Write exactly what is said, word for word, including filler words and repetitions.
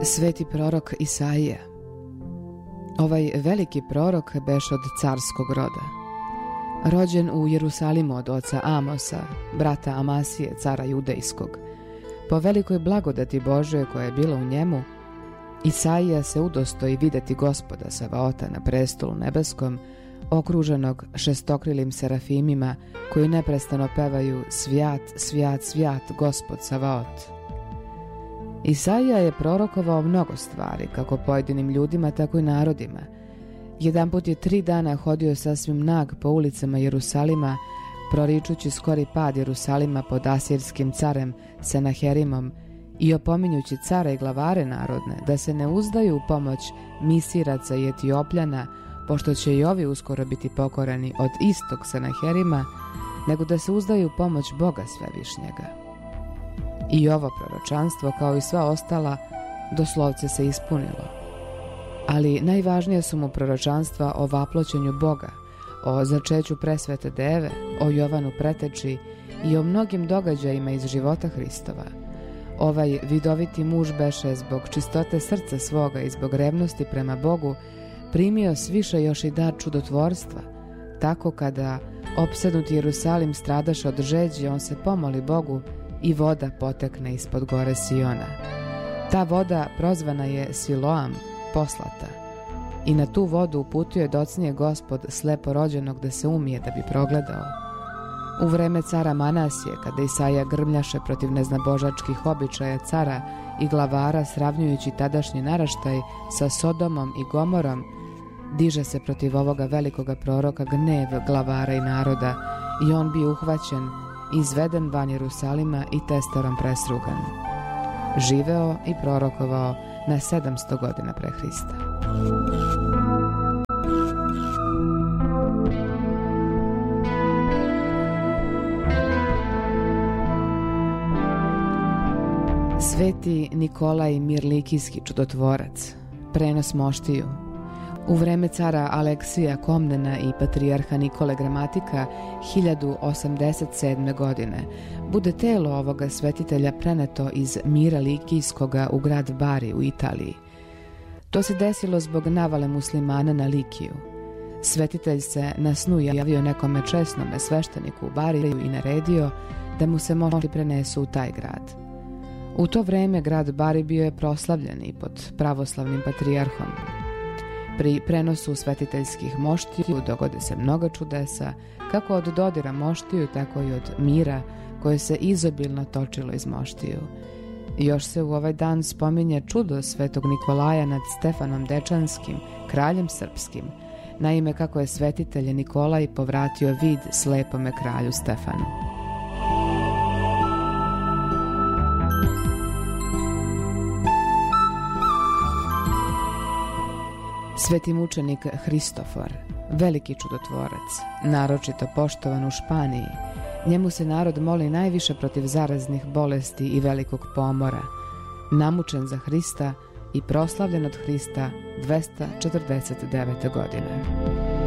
Sveti prorok Isaija. Ovaj veliki prorok beš od carskog roda. Rođen u Jerusalimu od oca Amosa, brata Amasije, cara judejskog. Po velikoj blagodati Božoj koja je bila u njemu, Isaija se udostoji videti Gospoda Savaota na prestolu nebeskom, okruženog šestokrilim serafimima koji neprestano pevaju Svjat, svjat, svjat, Gospod Savaot. Isaija je prorokovao mnogo stvari, kako pojedinim ljudima, tako i narodima. Jedanput je tri dana hodio sasvim nag po ulicama Jerusalima, proričući skori pad Jerusalima pod asirskim carem Senaherimom i opominjući cara i glavare narodne da se ne uzdaju u pomoć Misiraca i Etiopljana, pošto će i ovi uskoro biti pokoreni od istog Senaherima, nego da se uzdaju u pomoć Boga Svevišnjega. I ovo proročanstvo, kao i sva ostala, doslovce se ispunilo. Ali najvažnije su mu proročanstva o vaploćenju Boga, o začeću presvete deve, o Jovanu preteči i o mnogim događajima iz života Hristova. Ovaj vidoviti muž beše zbog čistote srca svoga i zbog revnosti prema Bogu primio sviše još i dar čudotvorstva. Tako kada opsednuti Jerusalim stradaše od žeđi, on se pomoli Bogu i voda potekne ispod gore Siona. Ta voda prozvana je Siloam, poslata. I na tu vodu uputio je docnije Gospod slepo rođenog da se umije da bi progledao. U vreme cara Manasije, kada Isaija grmljaše protiv neznabožačkih običaja cara i glavara, sravnjujući tadašnji naraštaj sa Sodomom i Gomorom, diže se protiv ovoga velikoga proroka gnev glavara i naroda i on bi uhvaćen, izveden van Jerusalima i testerom presrugan. Živeo i prorokovao na sedamsto godina pre Hrista. Sveti Nikolaj Mirlikijski čudotvorac, prenos moštiju. U vreme cara Aleksija Komnena i patrijarha Nikole Gramatika hiljadu osamdeset sedme. godine bude telo ovoga svetitelja preneto iz Mira Likijskoga u grad Bari u Italiji. To se desilo zbog navale muslimana na Likiju. Svetitelj se na snu javio nekome česnome svešteniku u Bariju i naredio da mu se mošti prenesu u taj grad. U to vreme grad Bari bio je proslavljen i pod pravoslavnim patrijarhom. Pri prenosu svetiteljskih moštiju dogode se mnogo čudesa, kako od dodira moštiju, tako i od mira koje se izobilno točilo iz moštiju. Još se u ovaj dan spominje čudo svetog Nikolaja nad Stefanom Dečanskim, kraljem srpskim, naime kako je svetitelj Nikolaj povratio vid slepome kralju Stefanu. Sveti mučenik Hristofor, veliki čudotvorac, naročito poštovan u Španiji, njemu se narod moli najviše protiv zaraznih bolesti i velikog pomora, namučen za Hrista i proslavljen od Hrista dvesta četrdeset devete. godine.